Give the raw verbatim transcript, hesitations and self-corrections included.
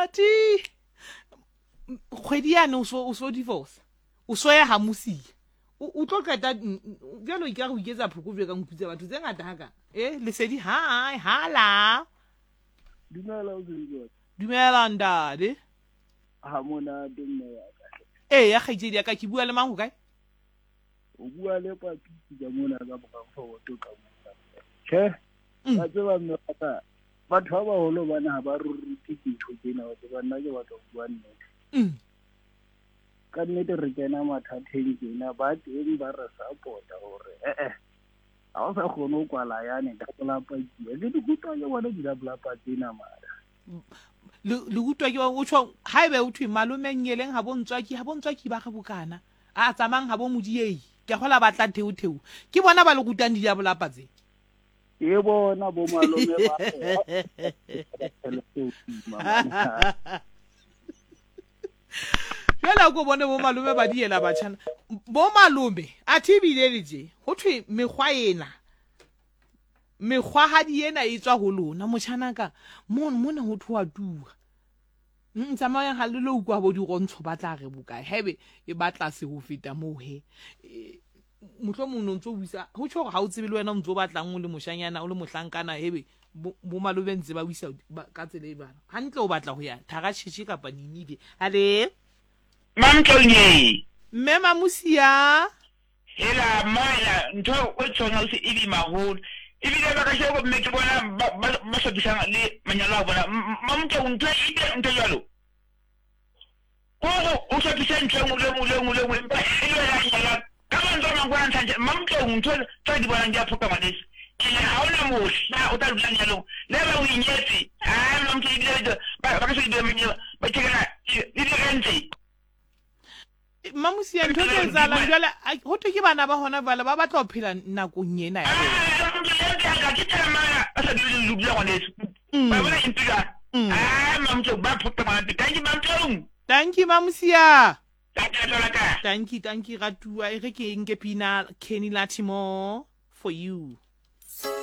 ati kgwedi yana o so o so divorce o so ya ha musi o tlo qeta bjalo e ka go iketsa phoko bja ka nkutse batho tse ngata haka eh lesedi hi hala dumela o bile dumela ndade ha mona dinne ya ka eh ya kgaitsedi ya ka ke bua le mang ho kae o bua le papi ka mona ka boka go to ka mona ke ba tseba mme ka batho ba baholo bana ha ba ruruti ditho tsena ba tseba nna ke batho bua nnete mm ka nnete re kena mathateng tsena ba teng ba re support-a hore eh eh a o sa kgone go kwala yane ka polapa ke ke di gutwa ke bona di la polapa tsena mara le le gutwa ke o tsho ha ebe o thwe malome nyeleng ha bontswa ki ha bontswa ki ba ga bokana a tsamang ha bo modiei ke gola batla theu theu ke bona ba le gutang di la polapa tse e bona bo malome ba Jela go bone bo malome ba diela batšhana bo malome a thibile le je go thwe megwa ena megwa ha di ena e tswa go lona motšhana ka mo mona go thwa tua ntsamaya ga le lo kwa bo di gontsho ba tla re bokae hebe e batla se go feta mo he motho mo no ntso buisa go tsho ga o tsebe le wena ntso batlang o le moshanyana o le mohlankana hebe bo malome ntse ba buisa ka tsele bana hantle o batla go ya thaga tshitshi ka pa ninile ale Mamtlonye mme mamusia hela maya ntho o tsona o se ibi maholo ibile ba ka shego mme ke bona ba so bisanga le manyalo a bona mamtlo ntho ibe ntho jalo o o so bisang ntho ngule ngule ngule ngule ba ile ya yala ka mantso mang bona ntse mamtlo ntho tsa di bona nja phoka manesi ke ha ona mohla o tla dula nyalo le ba o inyetse ha mamtlo ile ba ba ka se di menya ba tshela di di rentse mamusia ntho tse tsala jwale go thwe ke bana ba hona bala ba batla go phela nakong yena ya thank you mamusia thank you thank you ratua e re ke nke pina Kenny Latimo for you